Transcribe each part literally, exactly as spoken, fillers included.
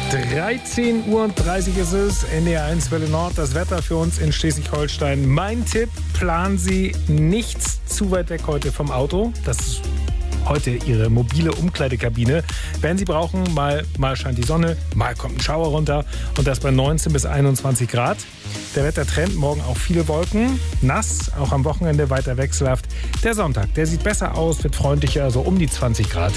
dreizehn Uhr dreißig ist es, N D R eins Welle Nord, das Wetter für uns in Schleswig-Holstein. Mein Tipp, planen Sie nichts zu weit weg heute vom Auto. Das ist heute Ihre mobile Umkleidekabine. Wenn Sie brauchen, mal, mal scheint die Sonne, mal kommt ein Schauer runter und das bei neunzehn bis einundzwanzig Grad. Der Wettertrend, morgen auch viele Wolken, nass, auch am Wochenende weiter wechselhaft. Der Sonntag, der sieht besser aus, wird freundlicher, so um die zwanzig Grad.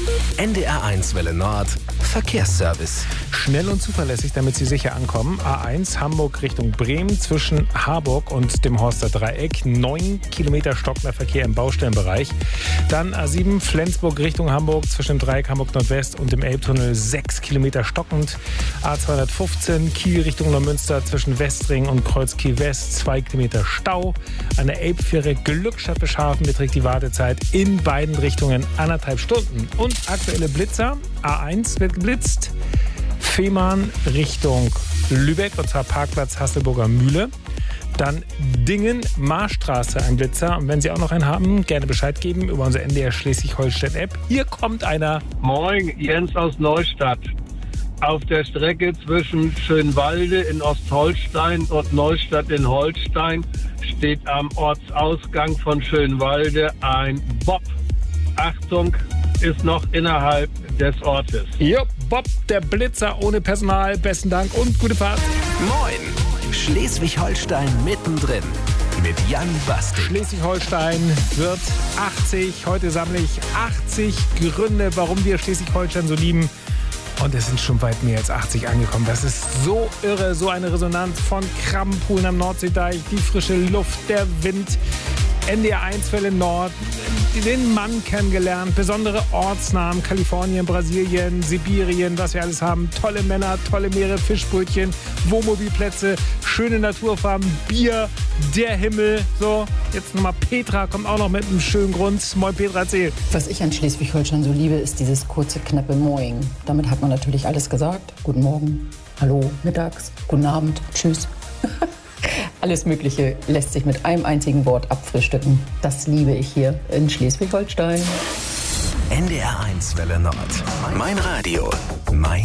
N D R eins Welle Nord, Verkehrsservice. Schnell und zuverlässig, damit Sie sicher ankommen. A eins Hamburg Richtung Bremen zwischen Harburg und dem Horster Dreieck. Neun Kilometer stockender Verkehr im Baustellenbereich. Dann A sieben Flensburg Richtung Hamburg zwischen dem Dreieck Hamburg Nordwest und dem Elbtunnel. Sechs Kilometer stockend. A zweihundertfünfzehn Kiel Richtung Neumünster zwischen Westring und Kreuz Kiel West. Zwei Kilometer Stau. An der Elbfähre Glückstadt Beschafen beträgt die Wartezeit in beiden Richtungen anderthalb Stunden. Und aktuelle Blitzer. A eins wird geblitzt. Fehmarn Richtung Lübeck, und zwar Parkplatz Hasselburger Mühle. Dann Dingen, Marstraße, ein Blitzer. Und wenn Sie auch noch einen haben, gerne Bescheid geben über unsere N D R Schleswig-Holstein-App. Hier kommt einer. Moin, Jens aus Neustadt. Auf der Strecke zwischen Schönwalde in Ostholstein und Neustadt in Holstein steht am Ortsausgang von Schönwalde ein Bob. Achtung, ist noch innerhalb des Ortes. Jo, Bob, der Blitzer ohne Personal. Besten Dank und gute Fahrt. Moin, Schleswig-Holstein mittendrin mit Jan Bastik. Schleswig-Holstein wird achtzig. Heute sammle ich achtzig Gründe, warum wir Schleswig-Holstein so lieben. Und es sind schon weit mehr als achtzig angekommen. Das ist so irre, so eine Resonanz von Krabbenpoolen am Nordseedeich, die frische Luft, der Wind. N D R eins Welle Nord, den Mann kennengelernt, besondere Ortsnamen, Kalifornien, Brasilien, Sibirien, was wir alles haben. Tolle Männer, tolle Meere, Fischbrötchen, Wohnmobilplätze, schöne Naturfarben, Bier, der Himmel. So, jetzt nochmal Petra, kommt auch noch mit einem schönen Grund. Moin Petra, erzähl. Was ich an Schleswig-Holstein so liebe, ist dieses kurze, knappe Moin. Damit hat man natürlich alles gesagt. Guten Morgen, hallo, mittags, guten Abend, tschüss. Alles Mögliche lässt sich mit einem einzigen Wort abfrühstücken. Das liebe ich hier in Schleswig-Holstein. N D R eins Welle Nord. Mein Radio, mein